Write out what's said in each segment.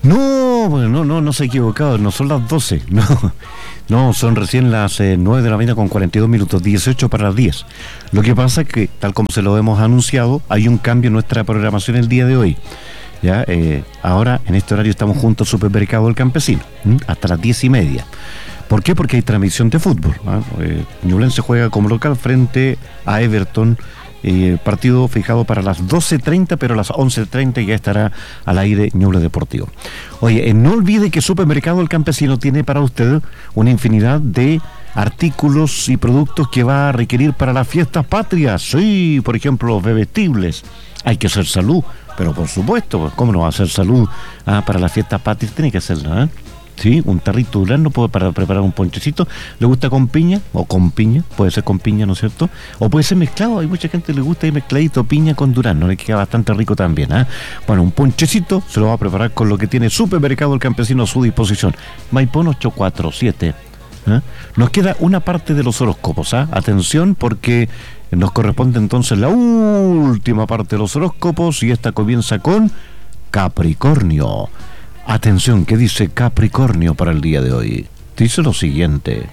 No, bueno, no se ha equivocado, no son las 12, no, son recién las 9 de la mañana con 42 minutos, 18 para las 10. Lo que pasa es que, tal como se lo hemos anunciado, hay un cambio en nuestra programación el día de hoy. Ya, ahora en este horario estamos juntos al Supermercado del Campesino, hasta las 10:30. ¿Por qué? Porque hay transmisión de fútbol. Ñublense juega como local frente a Everton. Partido fijado para las 12:30, pero a las 11:30 ya estará al aire Ñuble Deportivo. Oye, no olvide que Supermercado El Campesino tiene para usted una infinidad de artículos y productos que va a requerir para las fiestas patrias. Sí, por ejemplo, los bebestibles. Hay que hacer salud, pero por supuesto, pues, ¿cómo no va a hacer salud para las fiestas patrias? Tiene que hacerla, Sí, un tarrito de durazno para preparar un ponchecito. ¿Le gusta con piña? O con piña, puede ser con piña, ¿no es cierto? O puede ser mezclado, hay mucha gente que le gusta ir mezcladito piña con durazno, le queda bastante rico también, Bueno, un ponchecito se lo va a preparar con lo que tiene Supermercado El Campesino a su disposición. Maipón 847. Nos queda una parte de los horóscopos, Atención, porque nos corresponde entonces la última parte de los horóscopos y esta comienza con Capricornio. Atención, ¿qué dice Capricornio para el día de hoy? Dice lo siguiente.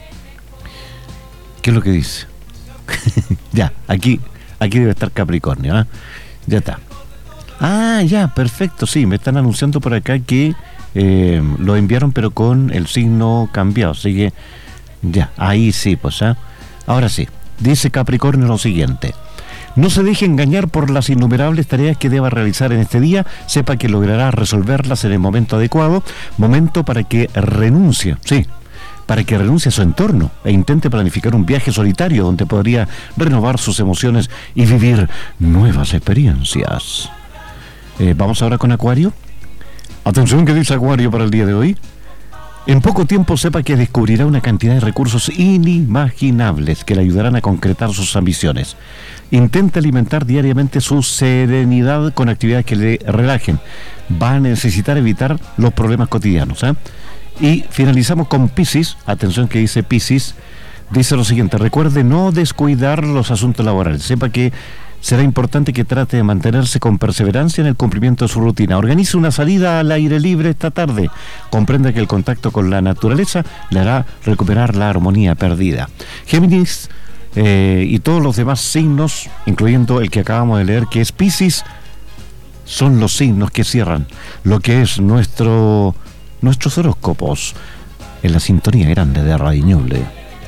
¿Qué es lo que dice? Ya, aquí debe estar Capricornio, Ya está. Ya, perfecto, sí, me están anunciando por acá que lo enviaron pero con el signo cambiado, así que ya, ahí sí, pues, Ahora sí, dice Capricornio lo siguiente. No se deje engañar por las innumerables tareas que deba realizar en este día. Sepa que logrará resolverlas en el momento adecuado. Momento para que renuncie, para que renuncie a su entorno e intente planificar un viaje solitario donde podría renovar sus emociones y vivir nuevas experiencias. Vamos ahora con Acuario. Atención, ¿qué dice Acuario para el día de hoy? En poco tiempo sepa que descubrirá una cantidad de recursos inimaginables que le ayudarán a concretar sus ambiciones. Intente alimentar diariamente su serenidad con actividades que le relajen. Va a necesitar evitar los problemas cotidianos. Y finalizamos con Piscis. Atención que dice Piscis. Dice lo siguiente: recuerde no descuidar los asuntos laborales. Sepa que será importante que trate de mantenerse con perseverancia en el cumplimiento de su rutina. Organice una salida al aire libre esta tarde. Comprenda que el contacto con la naturaleza le hará recuperar la armonía perdida. Géminis y todos los demás signos, incluyendo el que acabamos de leer, que es Piscis, son los signos que cierran lo que es nuestros horóscopos en la sintonía grande de Radio Ñuble.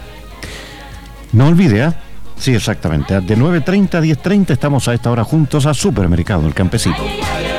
No olvide, Sí, exactamente. De 9:30 a 10:30 estamos a esta hora juntos a Supermercado El Campesino.